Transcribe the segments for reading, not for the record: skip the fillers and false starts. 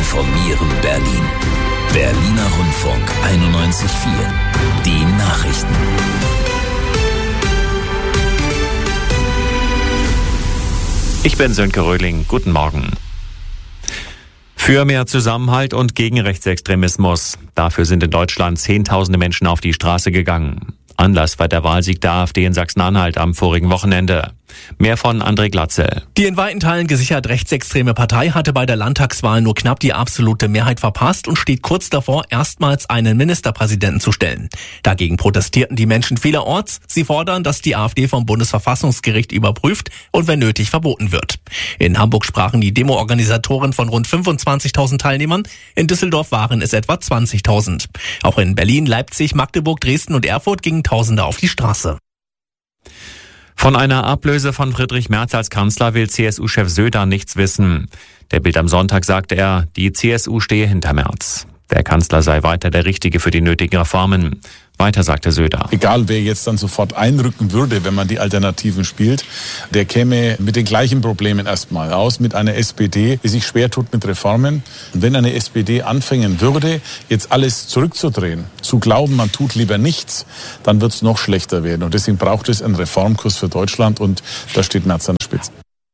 informieren Berlin. Berliner Rundfunk 91.4. Die Nachrichten. Ich bin Sönke Röhling. Guten Morgen. Für mehr Zusammenhalt und gegen Rechtsextremismus. Dafür sind in Deutschland Zehntausende Menschen auf die Straße gegangen. Anlass war der Wahlsieg der AfD in Sachsen-Anhalt am vorigen Wochenende. Mehr von André Glatzel. Die in weiten Teilen gesichert rechtsextreme Partei hatte bei der Landtagswahl nur knapp die absolute Mehrheit verpasst und steht kurz davor, erstmals einen Ministerpräsidenten zu stellen. Dagegen protestierten die Menschen vielerorts. Sie fordern, dass die AfD vom Bundesverfassungsgericht überprüft und wenn nötig verboten wird. In Hamburg sprachen die Demo-Organisatoren von rund 25.000 Teilnehmern. In Düsseldorf waren es etwa 20.000. Auch in Berlin, Leipzig, Magdeburg, Dresden und Erfurt gingen Tausende auf die Straße. Von einer Ablöse von Friedrich Merz als Kanzler will CSU-Chef Söder nichts wissen. Der Bild am Sonntag sagte er, die CSU stehe hinter Merz. Der Kanzler sei weiter der Richtige für die nötigen Reformen. Weiter sagte Söder. Egal, wer jetzt dann sofort einrücken würde, wenn man die Alternativen spielt, der käme mit den gleichen Problemen erstmal aus, mit einer SPD, die sich schwer tut mit Reformen. Und wenn eine SPD anfangen würde, jetzt alles zurückzudrehen, zu glauben, man tut lieber nichts, dann wird es noch schlechter werden. Und deswegen braucht es einen Reformkurs für Deutschland und da steht Merz an der Spitze.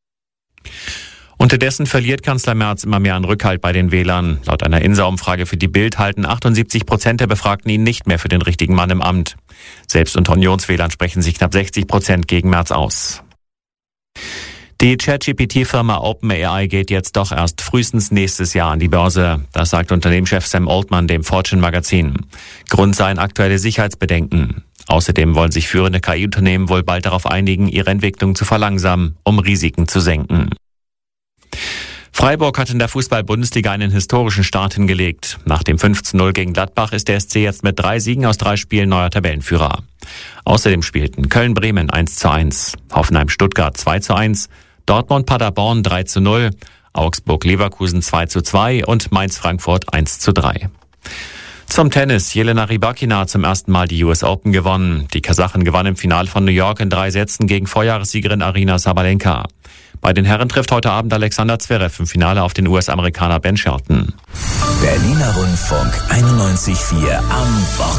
Unterdessen verliert Kanzler Merz immer mehr an Rückhalt bei den Wählern. Laut einer INSA-Umfrage für die Bild halten 78% der Befragten ihn nicht mehr für den richtigen Mann im Amt. Selbst unter Unionswählern sprechen sich knapp 60% gegen Merz aus. Die ChatGPT-Firma OpenAI geht jetzt doch erst frühestens nächstes Jahr an die Börse. Das sagt Unternehmenschef Sam Altman dem Fortune-Magazin. Grund seien aktuelle Sicherheitsbedenken. Außerdem wollen sich führende KI-Unternehmen wohl bald darauf einigen, ihre Entwicklung zu verlangsamen, um Risiken zu senken. Freiburg hat in der Fußball-Bundesliga einen historischen Start hingelegt. Nach dem 5:0 gegen Gladbach ist der SC jetzt mit 3 Siegen aus 3 Spielen neuer Tabellenführer. Außerdem spielten Köln-Bremen 1:1, Hoffenheim-Stuttgart 2:1, Dortmund-Paderborn 3:0, Augsburg-Leverkusen 2:2 und Mainz-Frankfurt 1:3. Zum Tennis. Jelena Rybakina hat zum ersten Mal die US Open gewonnen. Die Kasachin gewann im Finale von New York in 3 Sätzen gegen Vorjahressiegerin Aryna Sabalenka. Bei den Herren trifft heute Abend Alexander Zverev im Finale auf den US-Amerikaner Ben Shelton. Berliner Rundfunk 91.4 am Wochenende.